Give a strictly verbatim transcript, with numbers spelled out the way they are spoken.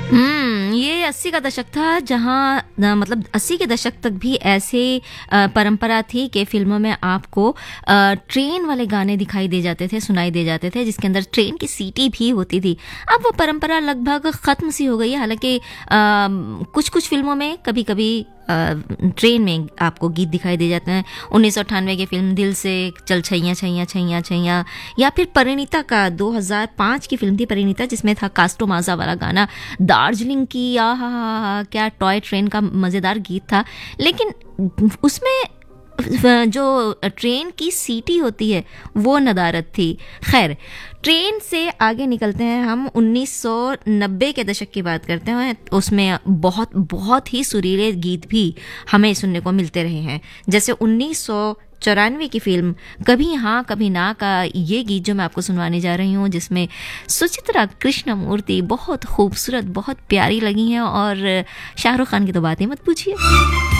हम्म ये अस्सी का दशक था जहाँ न, मतलब अस्सी के दशक तक भी ऐसे अ, परंपरा थी कि फिल्मों में आपको अ, ट्रेन वाले गाने दिखाई दे जाते थे, सुनाई दे जाते थे, जिसके अंदर ट्रेन की सीटी भी होती थी। अब वो परंपरा लगभग ख़त्म सी हो गई है। हालांकि कुछ कुछ फिल्मों में कभी कभी ट्रेन में आपको गीत दिखाई दे जाते हैं। उन्नीस सौ अट्ठानवे की फिल्म दिल से, चल छैया छैया छैया छैया, या फिर परिणीता का दो हज़ार पाँच की फिल्म थी परिणीता, जिसमें था कास्टो माजा वाला गाना, दार्जिलिंग की आ हा हा, क्या टॉय ट्रेन का मज़ेदार गीत था। लेकिन उसमें जो ट्रेन की सीटी होती है वो नदारत थी। खैर, ट्रेन से आगे निकलते हैं हम, उन्नीस सौ नब्बे के दशक की बात करते हैं। उसमें बहुत बहुत ही सुरीले गीत भी हमें सुनने को मिलते रहे हैं। जैसे उन्नीस सौ चौरानवे की फिल्म कभी हाँ कभी ना का ये गीत जो मैं आपको सुनवाने जा रही हूँ, जिसमें सुचित्रा कृष्णमूर्ति बहुत खूबसूरत, बहुत प्यारी लगी हैं, और शाहरुख खान की तो बात ही मत पूछिए।